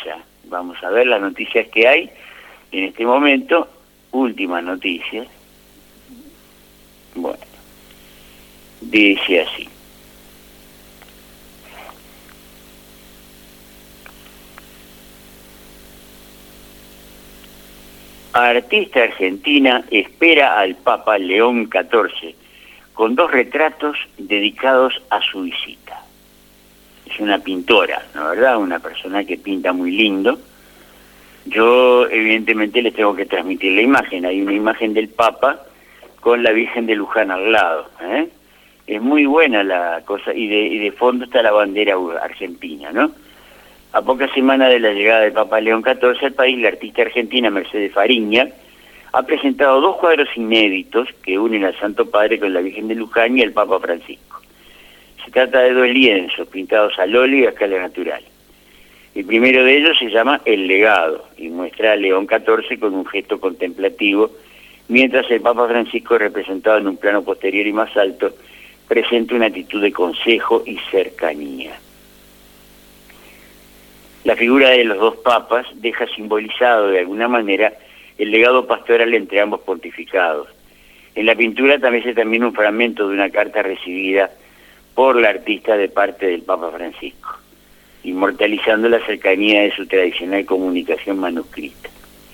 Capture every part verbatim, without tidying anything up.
fecha. Vamos a ver las noticias que hay en este momento. Últimas noticias. Bueno, dice así. Artista argentina espera al Papa León catorce con dos retratos dedicados a su visita. Es una pintora, ¿no es verdad? Una persona que pinta muy lindo. Yo, evidentemente, les tengo que transmitir la imagen. Hay una imagen del Papa con la Virgen de Luján al lado, ¿eh? Es muy buena la cosa, y de, y de fondo está la bandera argentina, ¿no? A pocas semanas de la llegada del Papa León catorce al país, la artista argentina Mercedes Fariña ha presentado dos cuadros inéditos que unen al Santo Padre con la Virgen de Luján y el Papa Francisco. Se trata de dos lienzos pintados al óleo y a escala natural. El primero de ellos se llama El Legado y muestra a León catorce con un gesto contemplativo, mientras el Papa Francisco, representado en un plano posterior y más alto, presenta una actitud de consejo y cercanía. La figura de los dos papas deja simbolizado de alguna manera el legado pastoral entre ambos pontificados. En la pintura también se también un fragmento de una carta recibida por la artista de parte del Papa Francisco, inmortalizando la cercanía de su tradicional comunicación manuscrita.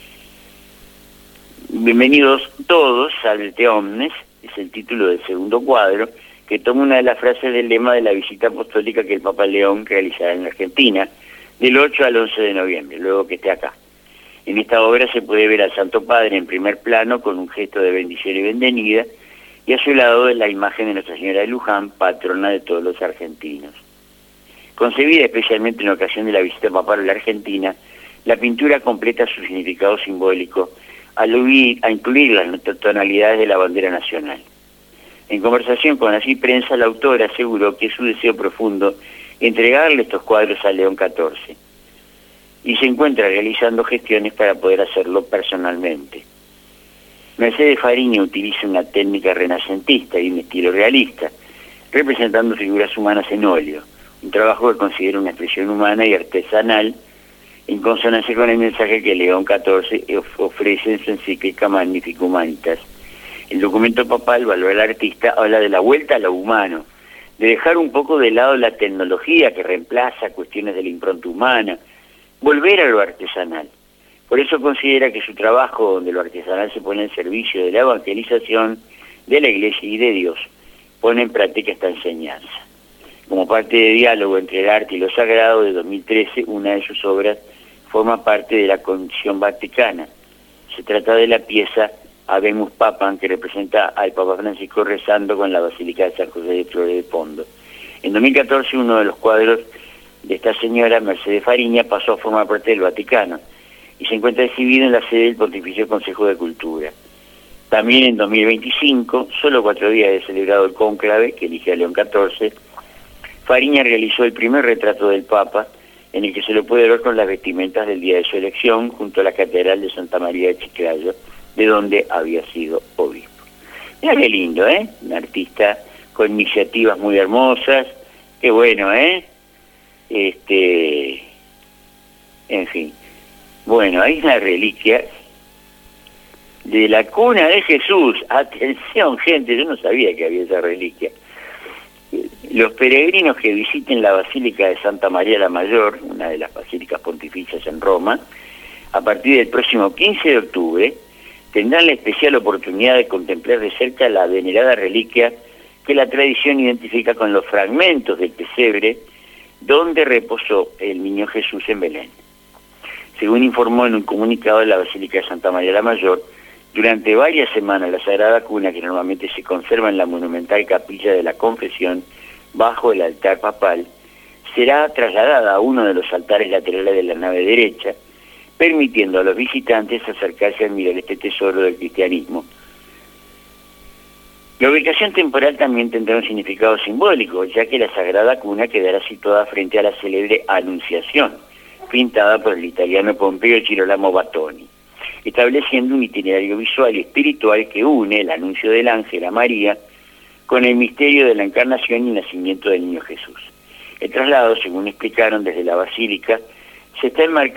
Bienvenidos todos al Te Omnes, es el título del segundo cuadro, que toma una de las frases del lema de la visita apostólica que el Papa León realizará en Argentina, del ocho al once de noviembre, luego que esté acá. En esta obra se puede ver al Santo Padre en primer plano con un gesto de bendición y bienvenida, y a su lado la imagen de Nuestra Señora de Luján, patrona de todos los argentinos. Concebida especialmente en ocasión de la visita papal a la Argentina, la pintura completa su significado simbólico al a incluir las tonalidades de la bandera nacional. En conversación con Así Prensa, la autora aseguró que es su deseo profundo entregarle estos cuadros a León catorce, y se encuentra realizando gestiones para poder hacerlo personalmente. Mercedes Fariña utiliza una técnica renacentista y un estilo realista, representando figuras humanas en óleo, un trabajo que considera una expresión humana y artesanal, en consonancia con el mensaje que León catorce ofrece en su encíclica Magnificat Humanitas. El documento papal, Valor al Artista, habla de la vuelta a lo humano, de dejar un poco de lado la tecnología que reemplaza cuestiones de la impronta humana, volver a lo artesanal. Por eso considera que su trabajo, donde lo artesanal se pone en servicio de la evangelización de la Iglesia y de Dios, pone en práctica esta enseñanza. Como parte de diálogo entre el arte y lo sagrado, de dos mil trece, una de sus obras forma parte de la Comisión Vaticana. Se trata de la pieza Habemus Papam, que representa al Papa Francisco rezando con la Basílica de San José de Flores de fondo. En dos mil catorce, uno de los cuadros de esta señora, Mercedes Fariña, pasó a formar parte del Vaticano y se encuentra exhibido en la sede del Pontificio Consejo de Cultura. También en dos mil veinticinco, solo cuatro días de celebrado el cónclave que elige a León catorce, Fariña realizó el primer retrato del Papa, en el que se lo puede ver con las vestimentas del día de su elección, junto a la Catedral de Santa María de Chiclayo, de donde había sido obispo. Mira qué lindo, ¿eh? Un artista con iniciativas muy hermosas, qué bueno, ¿eh? Este, en fin. Bueno, hay una reliquia de la cuna de Jesús. Atención, gente, yo no sabía que había esa reliquia. Los peregrinos que visiten la Basílica de Santa María la Mayor, una de las basílicas pontificias en Roma, a partir del próximo quince de octubre, tendrán la especial oportunidad de contemplar de cerca la venerada reliquia que la tradición identifica con los fragmentos del pesebre donde reposó el niño Jesús en Belén. Según informó en un comunicado de la Basílica de Santa María la Mayor, durante varias semanas la Sagrada Cuna, que normalmente se conserva en la monumental Capilla de la Confesión, bajo el altar papal, será trasladada a uno de los altares laterales de la nave derecha, permitiendo a los visitantes acercarse a mirar este tesoro del cristianismo. La ubicación temporal también tendrá un significado simbólico, ya que la Sagrada Cuna quedará situada frente a la célebre Anunciación, pintada por el italiano Pompeo Girolamo Battoni, estableciendo un itinerario visual y espiritual que une el anuncio del ángel a María con el misterio de la encarnación y nacimiento del niño Jesús. El traslado, según explicaron desde la Basílica, se está enmarcando